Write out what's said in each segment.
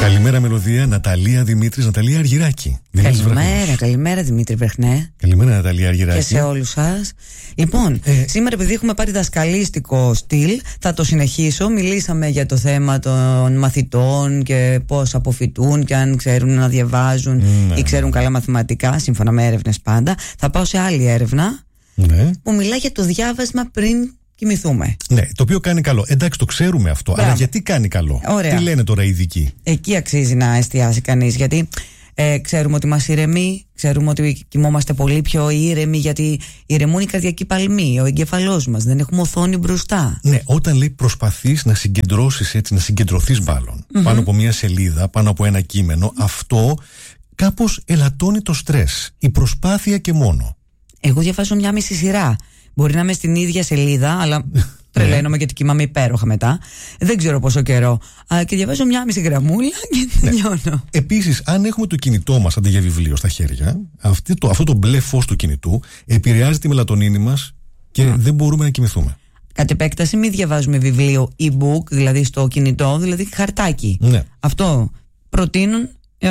Καλημέρα Μελωδία, Ναταλία Δημήτρης, Ναταλία Αργυράκη. Καλημέρα Δημήτρη Βρεχνέ. Καλημέρα Ναταλία Αργυράκη. Και σε όλους σας. Λοιπόν, σήμερα επειδή έχουμε πάρει δασκαλίστικο στυλ, θα το συνεχίσω. Μιλήσαμε για το θέμα των μαθητών και πώς αποφοιτούν και αν ξέρουν να διαβάζουν ή ξέρουν καλά μαθηματικά, σύμφωνα με έρευνες πάντα. Θα πάω σε άλλη έρευνα που μιλάει για το διάβασμα πριν κοιμηθούμε. Ναι, το οποίο κάνει καλό. Εντάξει, το ξέρουμε αυτό. Μπράβο. Αλλά γιατί κάνει καλό? Ωραία. Τι λένε τώρα οι ειδικοί? Εκεί αξίζει να εστιάσει κανείς. Γιατί ξέρουμε ότι μας ηρεμεί, ξέρουμε ότι κοιμόμαστε πολύ πιο ήρεμοι, γιατί ηρεμούν οι καρδιακοί παλμοί, ο εγκεφαλός μας. Δεν έχουμε οθόνη μπροστά. Ναι, όταν λέει προσπαθείς να συγκεντρώσεις έτσι, να συγκεντρωθείς μάλλον πάνω από μια σελίδα, πάνω από ένα κείμενο, αυτό κάπως ελαττώνει το στρες. Η προσπάθεια και μόνο. Εγώ διαβάζω μια μισή σειρά. Μπορεί να είμαι στην ίδια σελίδα, αλλά τρελαίνομαι γιατί κοιμάμαι υπέροχα μετά. Δεν ξέρω πόσο καιρό. Και διαβάζω μια μισή γραμμούλα και τελειώνω. Επίσης, αν έχουμε το κινητό μας αντί για βιβλίο στα χέρια, αυτό το μπλε φως του κινητού επηρεάζει τη μελατονίνη μας και δεν μπορούμε να κοιμηθούμε. Κατ' επέκταση, μην διαβάζουμε βιβλίο e-book, δηλαδή στο κινητό, δηλαδή χαρτάκι. Ναι. Αυτό προτείνουν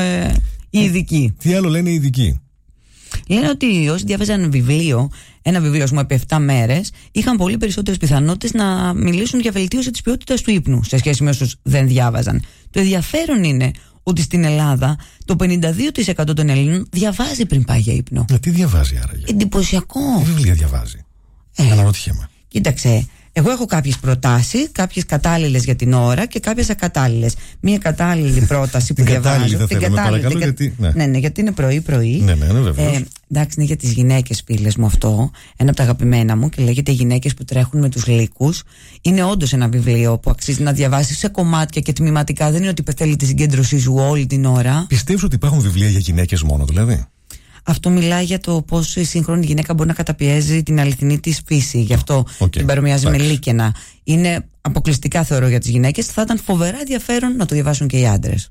οι ειδικοί. Τι άλλο λένε οι ειδικοί? Λένε ότι όσοι διάβαζαν ένα βιβλίο ας πούμε επί 7 μέρες, είχαν πολύ περισσότερες πιθανότητες να μιλήσουν για βελτίωση της ποιότητας του ύπνου σε σχέση με όσους δεν διάβαζαν. Το ενδιαφέρον είναι ότι στην Ελλάδα το 52% των Ελλήνων διαβάζει πριν πάει για ύπνο. Τι διαβάζει άραγε? Εντυπωσιακό. Τι βιβλία διαβάζει? Αναρωτιέμαι. Κοίταξε, εγώ έχω κάποιες προτάσεις, κάποιες κατάλληλες για την ώρα και κάποιες ακατάλληλες. Μία κατάλληλη πρόταση που διαβάζω. Την κατάλληλη, παρακαλώ, γιατί. Ναι, γιατί είναι πρωί-πρωί. Ναι, βεβαίως. Εντάξει, είναι για τις γυναίκες, φίλες μου αυτό. Ένα από τα αγαπημένα μου και λέγεται «Οι γυναίκες που τρέχουν με τους λύκους». Είναι όντως ένα βιβλίο που αξίζει να διαβάσεις σε κομμάτια και τμηματικά. Δεν είναι ότι θέλει τη συγκέντρωσή σου όλη την ώρα. Πιστεύεις ότι υπάρχουν βιβλία για γυναίκες μόνο, δηλαδή? Αυτό μιλάει για το πώς η σύγχρονη γυναίκα μπορεί να καταπιέζει την αληθινή της φύση. Γι' αυτό την παρομοιάζει με λύκαινα. Είναι αποκλειστικά, θεωρώ, για τις γυναίκες. Θα ήταν φοβερά ενδιαφέρον να το διαβάσουν και οι άντρες.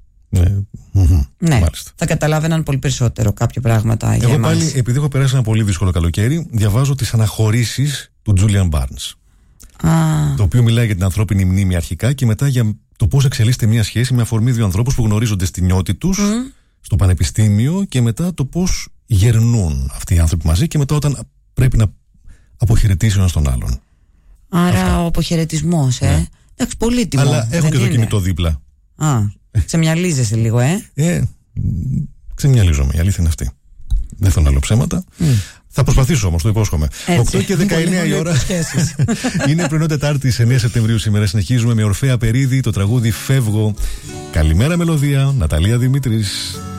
Ναι, θα καταλάβαιναν πολύ περισσότερο κάποια πράγματα. Εγώ πάλι, επειδή έχω περάσει ένα πολύ δύσκολο καλοκαίρι, διαβάζω τις αναχωρήσεις του Julian Barnes. Το οποίο μιλάει για την ανθρώπινη μνήμη αρχικά και μετά για το πώς εξελίσσεται μια σχέση με αφορμή δύο ανθρώπους που γνωρίζονται στη νιώτη τους, στο πανεπιστήμιο, και μετά το πώς γερνούν αυτοί οι άνθρωποι μαζί και μετά όταν πρέπει να αποχαιρετήσει ο ένας τον άλλον. Άρα ο αποχαιρετισμός, εντάξει, πολύτιμο. Αλλά έχω και το κινητό δίπλα. Ξεμυαλίζεσαι λίγο, Ξεμυαλίζομαι, η αλήθεια είναι αυτή. Δεν θέλω να λέω ψέματα. Θα προσπαθήσω όμως, το υπόσχομαι. 8 και 19 η ώρα. Είναι πρωινό Τετάρτη, 9 Σεπτεμβρίου σήμερα. Συνεχίζουμε με Ορφέα Περίδη, το τραγούδι «Φεύγω». Καλημέρα Μελωδία, Ναταλία Δημήτρης.